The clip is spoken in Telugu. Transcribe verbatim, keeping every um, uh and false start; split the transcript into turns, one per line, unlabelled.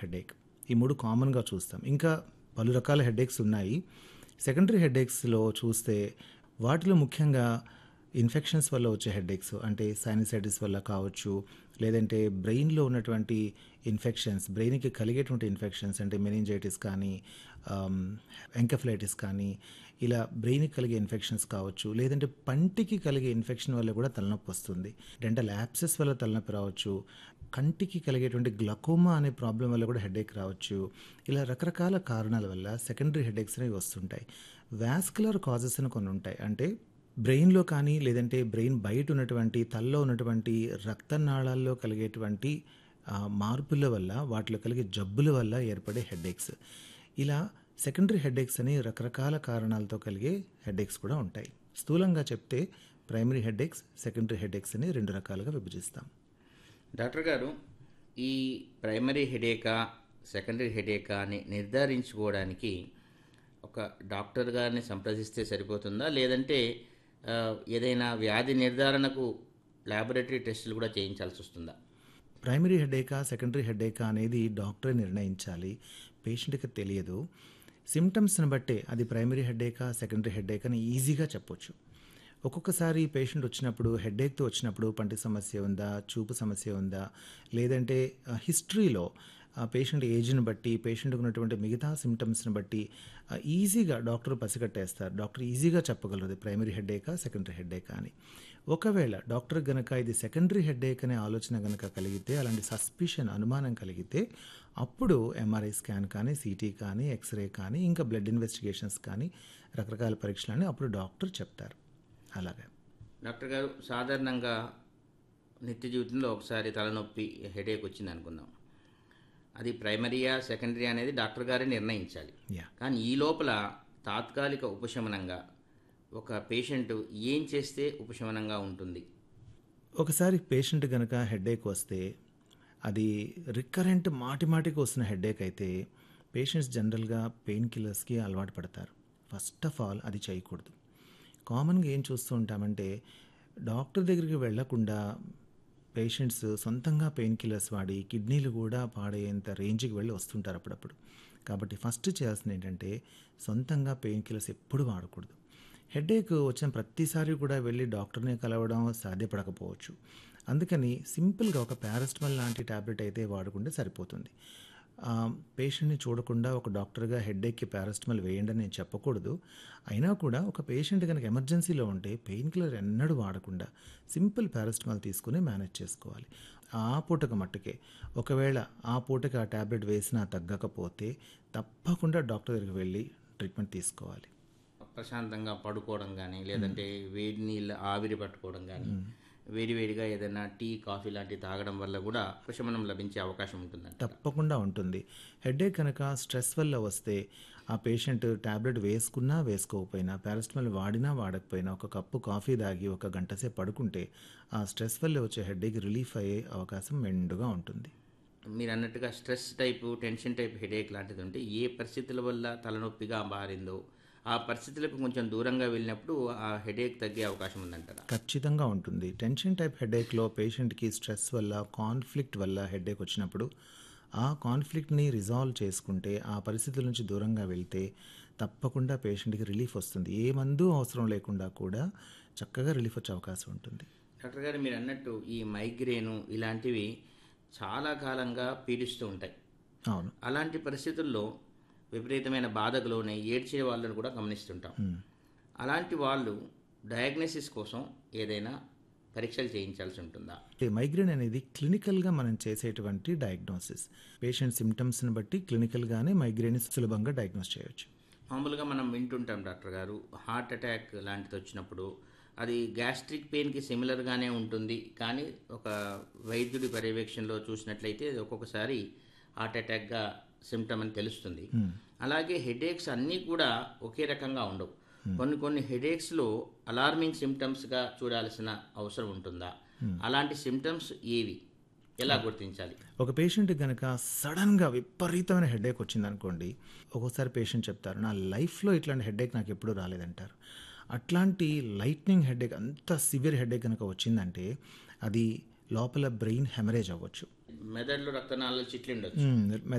హెడేక్. ఈ మూడు కామన్‌గా చూస్తాం. ఇంకా పలు రకాల హెడేక్స్ ఉన్నాయి. సెకండరీ హెడేక్స్‌లో చూస్తే వాటిలో ముఖ్యంగా ఇన్ఫెక్షన్స్ వల్ల వచ్చే హెడేక్స్ అంటే సైనసైటిస్ వల్ల కావచ్చు, లేదంటే బ్రెయిన్‌లో ఉన్నటువంటి ఇన్ఫెక్షన్స్, బ్రెయిన్‌కి కలిగేటువంటి ఇన్ఫెక్షన్స్ అంటే మెనింజైటిస్ కానీ, ఆహ్, ఎంకెఫలైటిస్ కానీ ఇలా బ్రెయిన్‌కి కలిగే ఇన్ఫెక్షన్స్ కావచ్చు, లేదంటే పంటికి కలిగే ఇన్ఫెక్షన్ వల్ల కూడా తలనొప్పి వస్తుంది. డెంటల్ యాబ్సెస్ వల్ల తలనొప్పి రావచ్చు. కంటికి కలిగేటువంటి గ్లకోమా అనే ప్రాబ్లం వల్ల కూడా హెడేక్ రావచ్చు. ఇలా రకరకాల కారణాల వల్ల సెకండరీ హెడేక్స్ అనేవి వస్తుంటాయి. వాస్కులర్ కాజెస్ అని కొన్ని ఉంటాయి. అంటే బ్రెయిన్‌లో కానీ లేదంటే బ్రెయిన్ బయట ఉన్నటువంటి తలలో ఉన్నటువంటి రక్తనాళాల్లో కలిగేటువంటి ఆహ్, మార్పుల వల్ల వాటిలో కలిగే జబ్బుల వల్ల ఏర్పడే హెడేక్స్. ఇలా సెకండరీ హెడేక్స్ అని రకరకాల కారణాలతో కలిగే హెడేక్స్ కూడా ఉంటాయి. స్థూలంగా చెప్తే ప్రైమరీ హెడేక్స్, సెకండరీ హెడేక్స్ అని రెండు రకాలుగా విభజిస్తాం.
డాక్టర్ గారు, ఈ ప్రైమరీ హెడేకా, సెకండరీ హెడేకా అని నిర్ధారించుకోవడానికి ఒక డాక్టర్ గారిని సంప్రదిస్తే సరిపోతుందా? లేదంటే ఆ, ఏదైనా వ్యాధి నిర్ధారణకు ల్యాబొరేటరీ టెస్టులు కూడా చేయించాల్సి వస్తుందా?
ప్రైమరీ హెడేకా, సెకండరీ హెడేకా అనేది డాక్టరే నిర్ణయించాలి. పేషెంట్‌కి తెలియదు. సిమ్టమ్స్‌ని బట్టే అది ప్రైమరీ హెడేకా, సెకండరీ హెడేకా అని ఈజీగా చెప్పొచ్చు. ఒక్కొక్కసారి పేషెంట్ వచ్చినప్పుడు హెడేక్‌తో వచ్చినప్పుడు పంటి సమస్య ఉందా, చూపు సమస్య ఉందా, లేదంటే ఆహ్, హిస్టరీలో ఆ పేషెంట్ ఏజ్‌ని బట్టి, పేషెంట్‌కి ఉన్నటువంటి మిగతా సిమ్టమ్స్‌ని బట్టి ఆహ్, ఈజీగా డాక్టర్ పసిగట్టేస్తారు. డాక్టర్ ఈజీగా చెప్పగలరు ఇది ప్రైమరీ హెడేకా, సెకండరీ హెడేకా అని. ఒకవేళ డాక్టర్ గనక ఇది సెకండరీ హెడేక్ అనే ఆలోచన గనక కలిగితే, అలాంటి సస్పిషన్ అనుమానం కలిగితే అప్పుడు ఎంఆర్ఐ స్కాన్ కానీ, సీటీ కానీ, ఎక్స్‌రే కానీ, ఇంకా బ్లడ్ ఇన్వెస్టిగేషన్స్ కానీ, రకరకాల పరీక్షలని అప్పుడు డాక్టర్ చెప్తారు. అలాగే.
డాక్టర్ గారు, సాధారణంగా నిత్య జీవితంలో ఒకసారి తలనొప్పి, హెడేక్ వచ్చింది అనుకుందాం. అది ప్రైమరీయా, సెకండరీ అనేది డాక్టర్ గారే నిర్ణయించాలి.
యాహ్!
కానీ ఈ లోపల తాత్కాలిక ఉపశమనంగా ఒక పేషెంట్ ఏం చేస్తే ఉపశమనంగా ఉంటుంది?
ఒకసారి పేషెంట్ గనక హెడేక్ వస్తే, అది రికరెంట్ మాటి మాటికి వస్తున్న హెడేక్ అయితే పేషెంట్స్ జనరల్‌గా పెయిన్ కిల్లర్స్‌కి అలవాటు పడతారు. ఫస్ట్ ఆఫ్ ఆల్ అది చేయకూడదు. కామన్‌గా ఏం చూస్తూ ఉంటామంటే, డాక్టర్ దగ్గరికి వెళ్ళకుండా పేషెంట్స్ సొంతంగా పెయిన్ కిల్లర్స్ వాడి కిడ్నీలు కూడా పాడయ్యేంత రేంజ్‌కి వెళ్ళి వస్తుంటారు అప్పుడప్పుడు. కాబట్టి ఫస్ట్ చేయాల్సింది ఏంటంటే, సొంతంగా పెయిన్ కిల్లర్స్ ఎప్పుడు వాడకూడదు. హెడేక్ వచ్చిన ప్రతిసారి కూడా వెళ్ళి డాక్టర్‌ని కలవడం సాధ్యపడకపోవచ్చు. అందుకని సింపుల్‌గా ఒక పారాసిటమాల్ లాంటి టాబ్లెట్ అయితే వాడుకుంటే సరిపోతుంది. ఆహ్, పేషెంట్‌ని చూడకుండా ఒక డాక్టర్‌గా హెడేక్‌కి పారాసిటమాల్ వేయండి అని నేను చెప్పకూడదు. అయినా కూడా ఒక పేషెంట్ గనక ఎమర్జెన్సీలో ఉంటే పెయిన్ కిల్లర్ ఎన్నడూ వాడకుండా సింపుల్ పారాసిటమాల్ తీసుకొని మేనేజ్ చేసుకోవాలి. ఆ పూటకు మట్టుకే. ఒకవేళ ఆ పూటకి ఆ టాబ్లెట్ వేసినా తగ్గకపోతే తప్పకుండా డాక్టర్ దగ్గరికి వెళ్ళి ట్రీట్మెంట్ తీసుకోవాలి.
ప్రశాంతంగా పడుకోవడం కానీ, లేదంటే వేడి నీళ్ళు ఆవిరి పట్టుకోవడం కానీ, వేడివేడిగా ఏదైనా టీ, కాఫీ లాంటివి తాగడం వల్ల కూడా ఉపశమనం లభించే అవకాశం ఉంటుందంట.
తప్పకుండా ఉంటుంది. హెడేక్ కనుక స్ట్రెస్ వల్ల వస్తే ఆ పేషెంట్ టాబ్లెట్ వేసుకున్నా వేసుకోకపోయినా, పారాసిటమాల్ వాడినా వాడకపోయినా ఒక కప్పు కాఫీ తాగి ఒక గంట సేపు పడుకుంటే ఆ స్ట్రెస్ వల్ల వచ్చే హెడేక్ రిలీఫ్ అయ్యే అవకాశం మెండుగా ఉంటుంది.
మీరు అన్నట్టుగా stress type, tension type headache లాంటిది ఉంటే ఏ పరిస్థితుల వల్ల తలనొప్పిగా మారిందో ఆ పరిస్థితులకు కొంచెం దూరంగా వెళ్ళినప్పుడు ఆ హెడేక్ తగ్గే అవకాశం ఉందంటారా?
ఖచ్చితంగా ఉంటుంది. టెన్షన్ టైప్ హెడేక్‌లో పేషెంట్‌కి స్ట్రెస్ వల్ల, కాన్‌ఫ్లిక్ట్ వల్ల హెడేక్ వచ్చినప్పుడు ఆ కాన్‌ఫ్లిక్ట్‌ని రిజాల్వ్ చేసుకుంటే, ఆ పరిస్థితుల నుంచి దూరంగా వెళ్తే తప్పకుండా పేషెంట్‌కి రిలీఫ్ వస్తుంది. ఏ మందు అవసరం లేకుండా కూడా చక్కగా రిలీఫ్ వచ్చే అవకాశం ఉంటుంది.
డాక్టర్ గారు, మీరు అన్నట్టు ఈ మైగ్రేను ఇలాంటివి చాలా కాలంగా పీడిస్తూ ఉంటాయి.
అవును.
అలాంటి పరిస్థితుల్లో విపరీతమైన బాధకు లోనై ఏడ్చే వాళ్ళని కూడా గమనిస్తుంటాం.
హ్మ్.
అలాంటి వాళ్ళు డయాగ్నోసిస్ కోసం ఏదైనా పరీక్షలు చేయించాల్సి ఉంటుందా?
అంటే మైగ్రేన్ అనేది క్లినికల్‌గా మనం చేసేటువంటి డయాగ్నోసిస్. పేషెంట్ సిమ్టమ్స్‌ని బట్టి క్లినికల్‌గానే మైగ్రేన్‌ని సులభంగా డయాగ్నోస్ చేయొచ్చు.
మామూలుగా మనం వింటుంటాం డాక్టర్ గారు, హార్ట్ అటాక్ లాంటిది వచ్చినప్పుడు అది గ్యాస్ట్రిక్ పెయిన్కి సిమిలర్గానే ఉంటుంది. కానీ ఒక వైద్యుడి పర్యవేక్షణలో చూసినట్లయితే అది ఒక్కొక్కసారి హార్ట్ అటాక్గా సిమ్టమ్ అని తెలుస్తుంది. అలాగే హెడేక్స్ అన్నీ కూడా ఒకే రకంగా ఉండవు. కొన్ని కొన్ని హెడేక్స్లో అలార్మింగ్ సిమ్టమ్స్గా చూడాల్సిన అవసరం ఉంటుందా? అలాంటి సిమ్టమ్స్ ఏవి, ఎలా గుర్తించాలి?
ఒక పేషెంట్ గనక సడన్‌గా విపరీతమైన హెడేక్ వచ్చిందనుకోండి, ఒక్కోసారి పేషెంట్ చెప్తారు, "నా లైఫ్‌లో ఇట్లాంటి హెడేక్ నాకు ఎప్పుడూ రాలేదంటారు." అట్లాంటి లైట్నింగ్ హెడేక్ అంత సివియర్ హెడేక్ గనక వచ్చిందంటే అది లోపల బ్రెయిన్ హెమరేజ్ అవ్వచ్చు.
మెదడులో రక్తనాళాలు చిట్లిండొచ్చు.
హ్మ్.